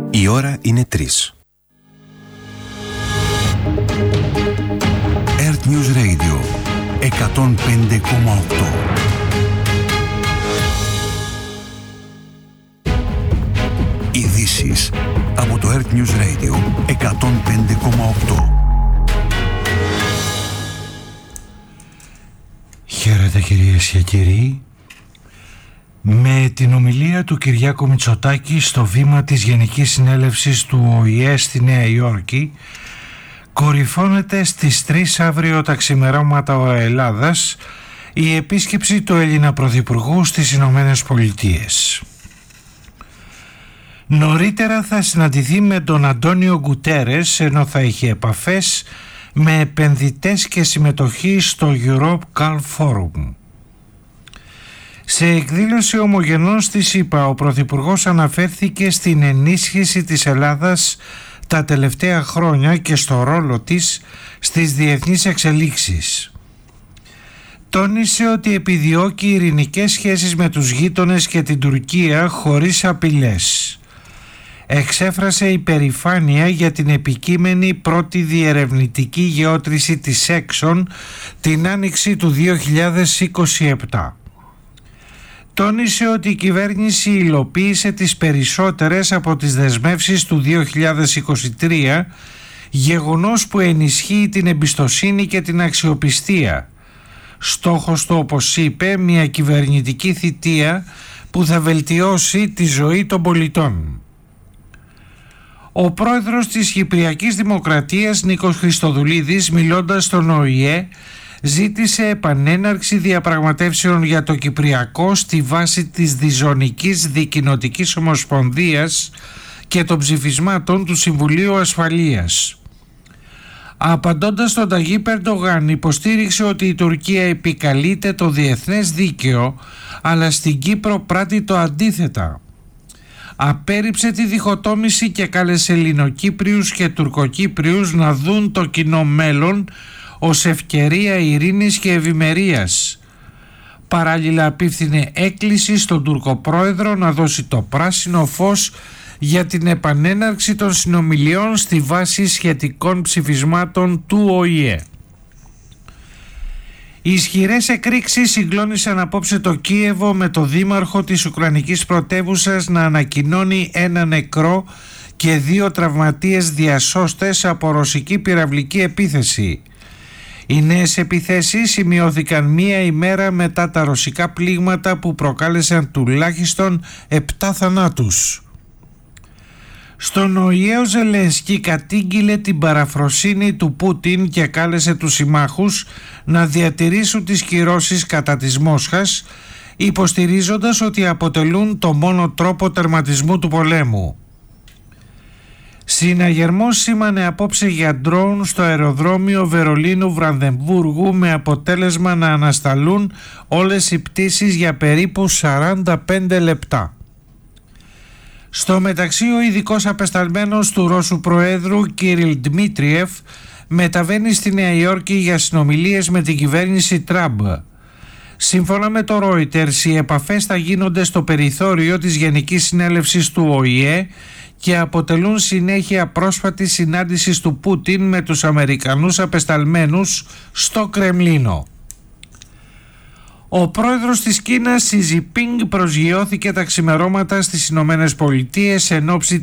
Η ώρα είναι 3. Earth News Radio 105,8. Ειδήσεις από το Earth News Radio 105,8. Χαίρετε κυρίες και κύριοι. Με την ομιλία του Κυριάκου Μητσοτάκη στο βήμα της Γενικής Συνέλευσης του ΟΗΕ στη Νέα Υόρκη, κορυφώνεται στις 3 αύριο τα ξημερώματα ώρα Ελλάδας η επίσκεψη του Έλληνα Πρωθυπουργού στις Ηνωμένες Πολιτείες. Νωρίτερα θα συναντηθεί με τον Αντώνιο Γκουτέρες, ενώ θα έχει επαφές με επενδυτές και συμμετοχή στο Europe Gulf Forum. Σε εκδήλωση ομογενών στη ΣΥΠΑ, ο Πρωθυπουργός αναφέρθηκε στην ενίσχυση της Ελλάδας τα τελευταία χρόνια και στο ρόλο της στις διεθνείς εξελίξεις. Τόνισε ότι επιδιώκει ειρηνικές σχέσεις με τους γείτονες και την Τουρκία χωρίς απειλές. Εξέφρασε υπερηφάνεια για την επικείμενη πρώτη διερευνητική γεώτρηση της Exxon την άνοιξη του 2027. Τόνισε ότι η κυβέρνηση υλοποίησε τις περισσότερες από τις δεσμεύσεις του 2023, γεγονός που ενισχύει την εμπιστοσύνη και την αξιοπιστία. Στόχος του, όπως είπε, μια κυβερνητική θητεία που θα βελτιώσει τη ζωή των πολιτών. Ο πρόεδρος της Κυπριακής Δημοκρατίας, Νίκος Χριστοδουλίδης, μιλώντας στον ΟΗΕ, ζήτησε επανέναρξη διαπραγματεύσεων για το Κυπριακό στη βάση της Διζωνικής Δικοινοτικής Ομοσπονδίας και των ψηφισμάτων του Συμβουλίου Ασφαλείας. Απαντώντας στον Ταγίπ Ερντογάν, υποστήριξε ότι η Τουρκία επικαλείται το διεθνές δίκαιο, αλλά στην Κύπρο πράττει το αντίθετα. Απέρριψε τη διχοτόμηση και κάλεσε Ελληνοκύπριους και Τουρκοκύπριους να δουν το κοινό μέλλον ως ευκαιρία ειρήνης και ευημερίας. Παράλληλα απίφθινε έκκληση στον Τουρκοπρόεδρο να δώσει το πράσινο φως για την επανέναρξη των συνομιλιών στη βάση σχετικών ψηφισμάτων του ΟΗΕ. Οι ισχυρές εκρήξεις συγκλώνησαν απόψε το Κίεβο, με το δήμαρχο της Ουκρανικής πρωτεύουσας να ανακοινώνει 1 νεκρό και 2 τραυματίες διασώστες από ρωσική πυραυλική επίθεση. Οι νέες επιθέσεις σημειώθηκαν μία ημέρα μετά τα ρωσικά πλήγματα που προκάλεσαν τουλάχιστον 7 θανάτους. Στον ΟΗΕ ο Ζελένσκι κατήγγειλε την παραφροσύνη του Πούτιν και κάλεσε τους συμμάχους να διατηρήσουν τις κυρώσεις κατά της Μόσχας, υποστηρίζοντας ότι αποτελούν το μόνο τρόπο τερματισμού του πολέμου. Συναγερμός σήμανε απόψε για ντρόουν στο αεροδρόμιο Βερολίνου-Βρανδεμβούργου, με αποτέλεσμα να ανασταλούν όλες οι πτήσεις για περίπου 45 λεπτά. Στο μεταξύ, ο ειδικός απεσταλμένος του Ρώσου Προέδρου Κυρίλ Ντμίτριεφ μεταβαίνει στη Νέα Υόρκη για συνομιλίες με την κυβέρνηση Τραμπ. Σύμφωνα με το Reuters, οι επαφές θα γίνονται στο περιθώριο της Γενικής Συνέλευσης του ΟΗΕ και αποτελούν συνέχεια πρόσφατης συνάντησης του Πούτιν με τους Αμερικανούς απεσταλμένους στο Κρεμλίνο. Ο πρόεδρος της Κίνας, Σι Τζινπίνγκ, προσγειώθηκε τα ξημερώματα στις Ηνωμένες Πολιτείες εν ώψη